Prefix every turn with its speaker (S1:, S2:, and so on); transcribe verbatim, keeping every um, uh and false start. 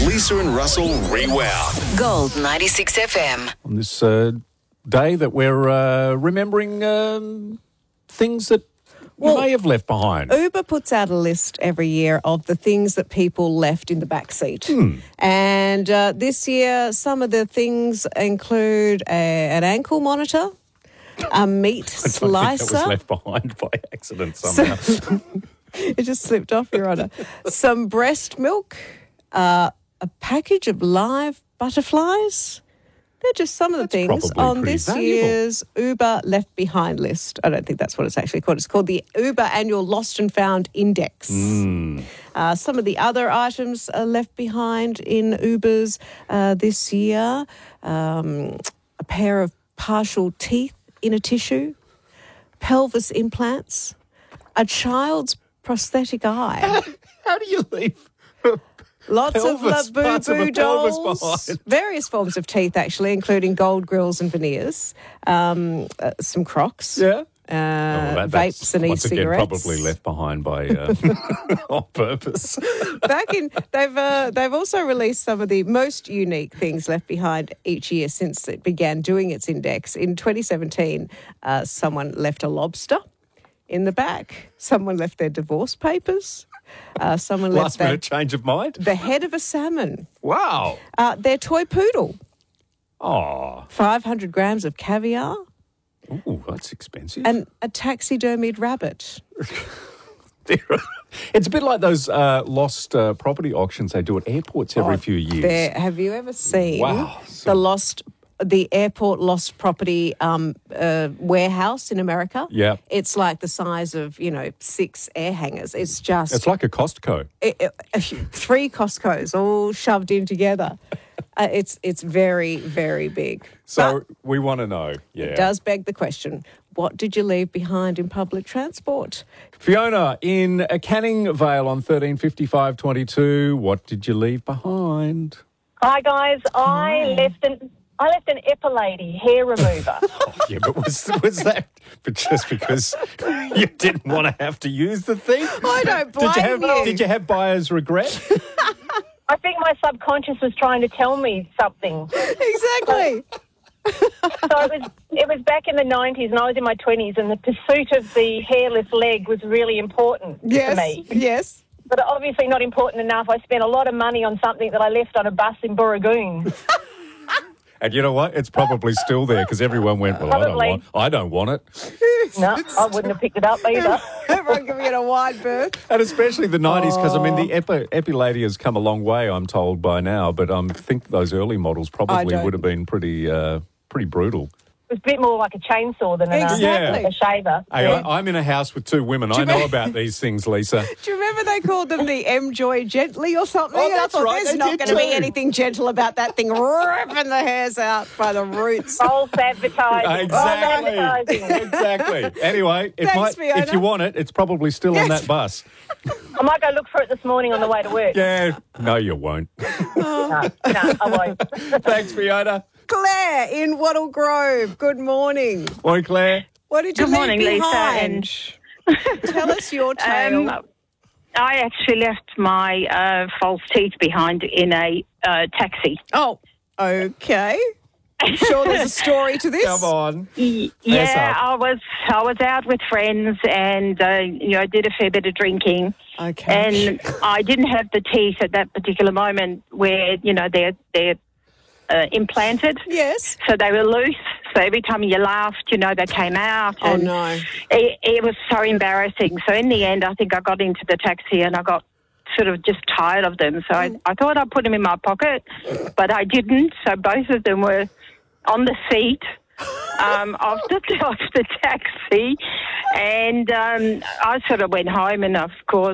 S1: Lisa and Russell Rewound.
S2: Gold ninety-six F M.
S3: On this uh, day that we're uh, remembering um, things that you
S4: Well,
S3: may have left behind.
S4: Uber puts out a list every year of the things that people left in the back seat.
S3: Hmm.
S4: And uh, this year, some of the things include a, an ankle monitor, a meat
S3: I don't think that
S4: slicer.
S3: was left behind by accident somehow.
S4: It just slipped off, Your Honour. Some breast milk, uh, a package of live butterflies. They're just some of the
S3: That's
S4: things
S3: probably
S4: on
S3: pretty
S4: this
S3: valuable.
S4: year's Uber Left Behind list. I don't think that's what it's actually called. It's called the Uber Annual Lost and Found Index.
S3: Hmm.
S4: Uh, some of the other items are left behind in Ubers uh, this year. Um, a pair of partial teeth in a tissue, pelvis implants, a child's prosthetic eye.
S3: How do you leave?
S4: Lots
S3: Pelvis,
S4: of
S3: parts of
S4: Labubu
S3: a pelvis
S4: dolls,
S3: behind.
S4: various forms of teeth actually, including gold grills and veneers, um, uh, some Crocs,
S3: Yeah.
S4: uh,
S3: Oh, well, that-
S4: vapes
S3: that's
S4: and
S3: once again
S4: e-cigarettes.
S3: probably left behind by uh, on purpose.
S4: Back in, they've uh, they've also released some of the most unique things left behind each year since it began doing its index. In twenty seventeen, uh, someone left a lobster in the back. Someone left their divorce papers. Uh, someone left
S3: Last
S4: their,
S3: minute change of mind.
S4: the head of a salmon.
S3: Wow.
S4: Uh, their toy poodle.
S3: Oh,
S4: five hundred grams of caviar.
S3: ooh, that's expensive.
S4: And a taxidermied rabbit.
S3: It's a bit like those uh, lost uh, property auctions they do at airports every
S4: Oh,
S3: few years.
S4: There, have you ever seen
S3: Wow.
S4: the lost, the airport lost property um, uh, warehouse in America?
S3: Yeah.
S4: It's like the size of, you know, six air hangers. It's just
S3: It's like a Costco.
S4: it, it, three Costco's all shoved in together. Uh, it's it's very, very big.
S3: So
S4: But
S3: we want to know. Yeah.
S4: it does beg the question, what did you leave behind in public transport?
S3: Fiona in uh, Canning Vale on thirteen fifty-five twenty-two. What did you leave behind?
S5: Hi guys, I left an I left an Epilady hair remover.
S3: Yeah, but was was that but just because you didn't want to have to use the thing?
S4: I don't blame
S3: Did you have
S4: you.
S3: Did you have buyer's regret?
S5: I think my subconscious was trying to tell me something.
S4: Exactly.
S5: So it was it was back in the nineties, and I was in my twenties, and the pursuit of the hairless leg was really important
S4: Yes.
S5: to me.
S4: Yes.
S5: But obviously not important enough. I spent a lot of money on something that I left on a bus in Burragoon.
S3: And you know what? It's probably still there because everyone went, well, I don't
S5: Probably.
S3: want I don't want it.
S5: No, I wouldn't have picked it up either.
S4: Everyone giving it a wide berth.
S3: And especially the nineties, because, I mean, the Epi- Epilady has come a long way, I'm told, by now. But I um, think those early models probably
S4: don't-
S3: would have been pretty uh, pretty brutal.
S5: It was a bit more like a chainsaw than a,
S4: Exactly.
S5: a shaver.
S3: Hey,
S5: Yeah.
S3: I, I'm in a house with two women. I
S4: you
S3: know
S4: mean-
S3: about these things, Lisa.
S4: Do you remember they called them the M Joy Gently or something?
S3: Oh,
S4: And I
S3: that's
S4: thought,
S3: right,
S4: there's
S3: they
S4: not
S3: did
S4: going to be
S3: too.
S4: anything gentle about that thing ripping the hairs out by the roots.
S5: False advertising. False
S3: Exactly.
S5: advertising.
S3: exactly. Anyway, it
S4: Thanks,
S3: might,
S4: Fiona.
S3: if you want it, it's probably still on
S4: Yes.
S3: that bus.
S5: I might go look for it this morning on the way to work.
S3: Yeah. No, you won't.
S5: No, no, I won't.
S3: Thanks, Fiona.
S4: Claire in Wattle Grove, good morning.
S3: Morning, Claire.
S4: What did you
S6: Good
S4: leave
S6: morning, Lisa,
S4: behind? Tell us your tale.
S6: Um, I actually left my uh, false teeth behind in a uh, taxi.
S4: oh, okay. Sure there's a story to this?
S3: Come on.
S6: Y-
S3: Fess
S6: yeah,
S3: up.
S6: I was I was out with friends and uh, you know did a fair bit of drinking.
S4: Okay.
S6: And I didn't have the teeth at that particular moment where you know they're they're uh, implanted.
S4: Yes.
S6: So they were loose. So every time you laughed, you know, they came out.
S4: Oh,
S6: and
S4: no.
S6: It, it was so embarrassing. So in the end, I think I got into the taxi and I got sort of just tired of them. So I, I thought I'd put them in my pocket, but I didn't. So both of them were on the seat um, of, the, of the taxi. And um, I sort of went home and, of course,